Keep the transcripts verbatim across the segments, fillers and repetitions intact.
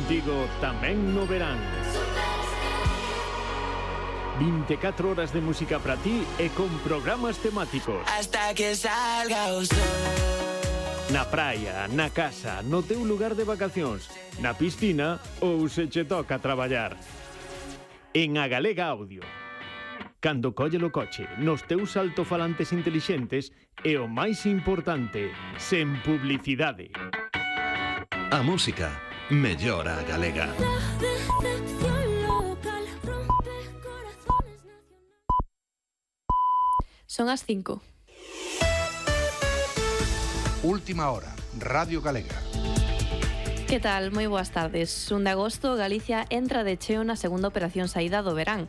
contigo tamén no verán. vinte e catro horas de música para ti e con programas temáticos. Hasta que salga o sol. Na praia, na casa, no teu lugar de vacacións, na piscina ou se che toca traballar. En A Galega Audio. Cando colle o coche, nos teus altofalantes intelixentes e o máis importante, sen publicidade. A música mellora a galega. Son as cinco. Última hora, Radio Galega. Que tal? Moi boas tardes. un de agosto, Galicia entra de cheo na segunda operación saída do verán.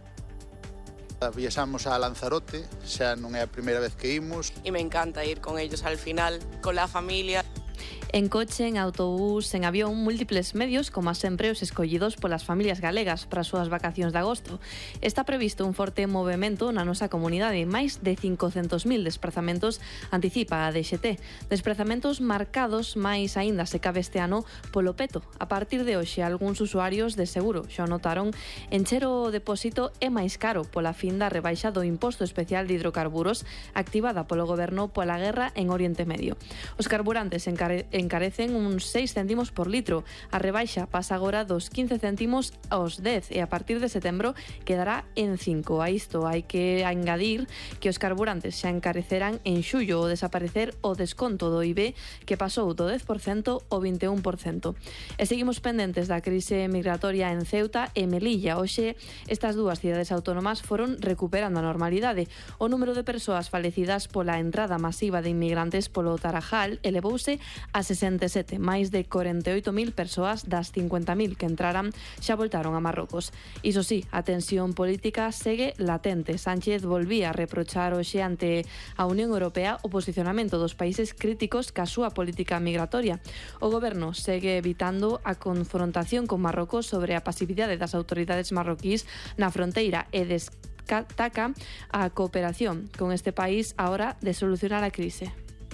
Viaxamos a Lanzarote, xa non é a primeira vez que imos. E me encanta ir con ellos al final, con la familia. En coche, en autobús, en avión, múltiples medios, como sempre os escollidos polas familias galegas para as súas vacacións de agosto. Está previsto un forte movimento na nosa comunidade, máis de cincocentos mil desplazamentos anticipa a D X T. Desplazamentos marcados máis aínda se cabe este ano polo peto. A partir de hoxe, algúns usuarios de seguro xa notaron encher o depósito é máis caro pola fin da rebaixa do imposto especial de hidrocarburos activada polo goberno pola guerra en Oriente Medio. Os carburantes encare encarecen uns seis céntimos por litro. A rebaixa pasa agora dos quince céntimos aos dez e a partir de setembro quedará en cinco. A isto hai que engadir que os carburantes xa encarecerán en xullo ao desaparecer o desconto do I V que pasou do dez por cento ao vinte e un por cento. E seguimos pendentes da crise migratoria en Ceuta e Melilla. Hoxe estas dúas cidades autónomas foron recuperando a normalidade. O número de persoas falecidas pola entrada masiva de inmigrantes polo Tarajal elevouse a sesenta e sete, máis de corenta e oito mil persoas das cincuenta mil que entraran xa voltaron a Marrocos. Iso sí, a tensión política segue latente. Sánchez volvía a reprochar hoxe ante a Unión Europea o posicionamento dos países críticos ca súa política migratoria. O goberno segue evitando a confrontación con Marrocos sobre a pasividade das autoridades marroquís na fronteira e destaca a cooperación con este país a hora de solucionar a crise.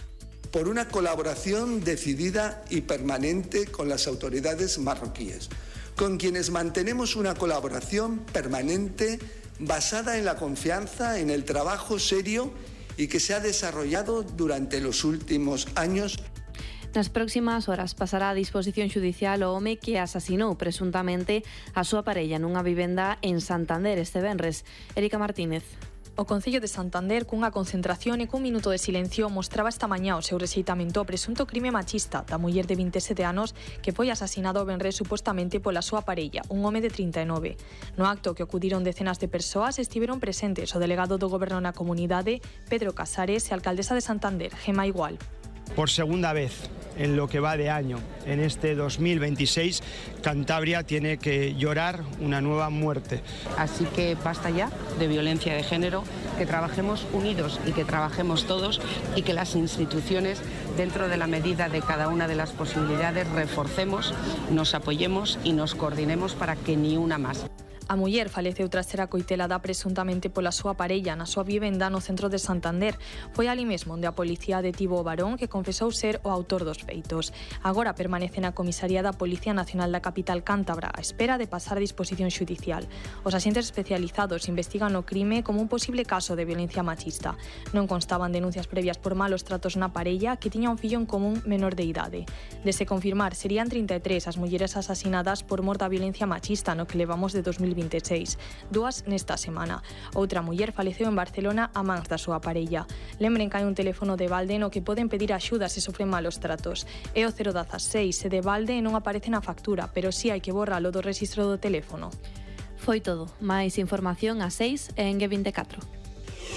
Por una colaboración decidida y permanente con las autoridades marroquíes, con quienes mantenemos una colaboración permanente basada en la confianza, en el trabajo serio y que se ha desarrollado durante los últimos años. Nas próximas horas pasará a disposición xudicial o home que asasinou presuntamente a súa parella nunha vivenda en Santander este venres. Erika Martínez. O Concello de Santander, cunha concentración e cun minuto de silencio, mostraba esta mañá o seu rexeitamento ao presunto crime machista da muller de vinte e sete anos que foi asasinado o venres supostamente pola súa parella, un home de trinta e nove. No acto que acudiron decenas de persoas estiveron presentes o delegado do Goberno na comunidade, Pedro Casares, e a alcaldesa de Santander, Gema Igual. Por segunda vez en lo que va de año, en este dos mil veintiséis, Cantabria tiene que llorar una nueva muerte. Así que basta ya de violencia de género, que trabajemos unidos y que trabajemos todos y que las instituciones, dentro de la medida de cada una de las posibilidades, reforcemos, nos apoyemos y nos coordinemos para que ni una más. A muller faleceu tras ser acoitelada presuntamente pola súa parella na súa vivenda no centro de Santander. Foi ali mesmo onde a policía detivo o varón que confesou ser o autor dos feitos. Agora permanece na comisaría da Policía Nacional da capital cántabra á espera de pasar a disposición xudicial. Os axentes especializados investigan o crime como un posible caso de violencia machista. Non constaban denuncias previas por malos tratos na parella que tiña un fillo en común menor de idade. De se confirmar, serían trinta e tres as mulleres asasinadas por mor da violencia machista no que levamos de dos mil veintiséis, dúas nesta semana. Outra muller faleceu en Barcelona a mans da súa parella. Lembren que hai un teléfono de balde no que poden pedir axuda se sofren malos tratos. É o cero dieciséis, se de balde non aparece na factura, pero si hai que borralo do rexistro do teléfono. Foi todo. Máis información a seis en G vinte e catro.